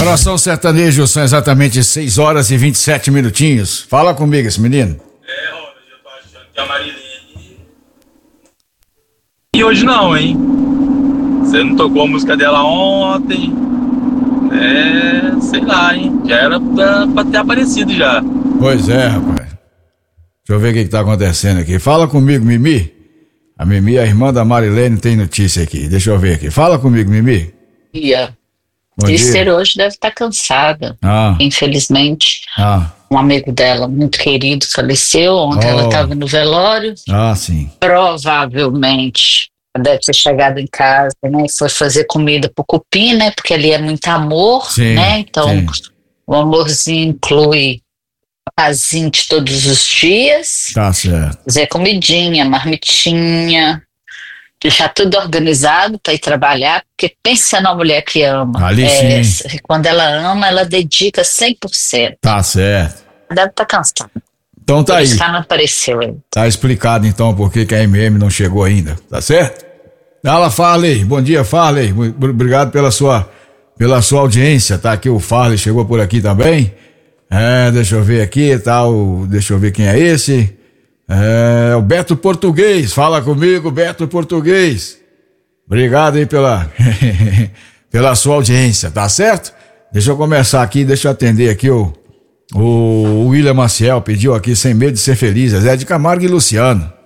Coração Sertanejo, são exatamente 6 horas e 27 minutinhos. Fala comigo, esse menino. Ronald, eu tô achando que a Marilene... E hoje não, hein? Você não tocou a música dela ontem. Sei lá, hein? Já era pra ter aparecido já. Pois é, rapaz. Deixa eu ver o que tá acontecendo aqui. Fala comigo, Mimi. A Mimi, a irmã da Marilene, tem notícia aqui. Deixa eu ver aqui. Fala comigo, Mimi. Bom dia. Hoje deve estar cansada. Infelizmente. Um amigo dela, muito querido, faleceu. Ontem ela estava no velório. Sim. Provavelmente deve ter chegado em casa, né? Foi fazer comida pro cupim, né? Porque ali é muito amor, sim, né? Então, sim. O amorzinho inclui a casinha de todos os dias. Tá certo. Fazer comidinha, marmitinha. Deixar tudo organizado para ir trabalhar, porque pensa numa mulher que ama. Ali sim. Quando ela ama, ela dedica 100%. Tá certo. Deve estar cansada. Então tá aí. Não apareceu ainda. Tá explicado então por que a MM não chegou ainda, tá certo? Fala, Farley. Bom dia, Farley. Obrigado pela sua audiência, tá? Aqui o Farley chegou por aqui também. Deixa eu ver aqui, deixa eu ver quem é esse. O Beto Português, fala comigo, Beto Português. Obrigado aí pela sua audiência, tá certo? Deixa eu começar aqui, deixa eu atender aqui o William Maciel, pediu aqui Sem Medo de Ser Feliz, Zé de Camargo e Luciano.